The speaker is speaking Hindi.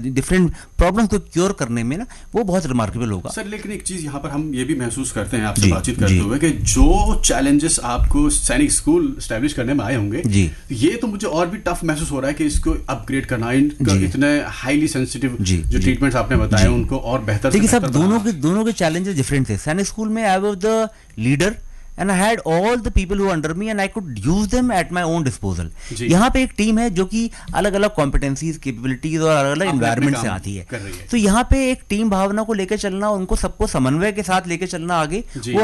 डिफरेंट प्रॉब्लम्स को क्योर करने में ना, वो बहुत रिमार्केबल होगा सर। लेकिन एक चीज यहाँ पर हम ये भी महसूस करते हैं आपसे बातचीत करते हुए कि जो चैलेंजेस आपको सैनिक स्कूल स्टैब्लिश करने में आए होंगे जी, ये तो मुझे और भी टफ महसूस हो रहा है कि इसको अपग्रेड करना, इतने हाईली सेंसिटिव जो ट्रीटमेंट्स आपने बताए उनको और बेहतर। देखिए साहब, दोनों के चैलेंजेस डिफरेंट थे। सैनिक स्कूल में I was the leader and I had all the people who were under me and I could use them at my own disposal. यहाँ पे एक टीम है जो कि अलग अलग कॉम्पिटेंसीज, कैपेबिलिटीज और अलग अलग एनवायरनमेंट से आती है। तो यहाँ पे एक टीम भावना को लेकर चलना, उनको सबको समन्वय के साथ लेकर चलना आगे, वो